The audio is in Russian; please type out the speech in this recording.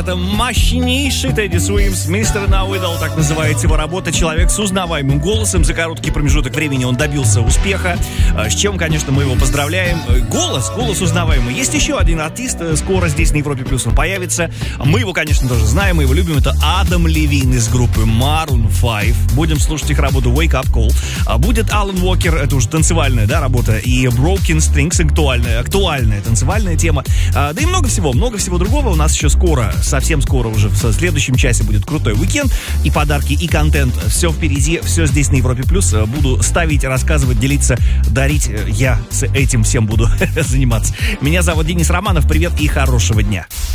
Это мощнейший Тедди Суимс, Mr. Now Idol, так называется его работа. Человек с узнаваемым голосом. За короткий промежуток времени он добился успеха, с чем, конечно, мы его поздравляем. Голос узнаваемый. Есть еще один артист, скоро здесь на Европе Плюс он появится. Мы его, конечно, тоже знаем, мы его любим. Это Адам Левин из группы Maroon 5. Будем слушать их работу Wake Up Call. Будет Алан Уокер, это уже танцевальная, да, работа. И Broken Strings, актуальная танцевальная тема. Да и много всего другого. У нас еще скоро, совсем скоро уже в следующем часе будет крутой уикенд. И подарки, и контент. Все впереди, все здесь на Европе Плюс. Буду ставить, рассказывать, делиться, дарить. Я с этим всем буду заниматься. Меня зовут Денис Романов. Привет и хорошего дня.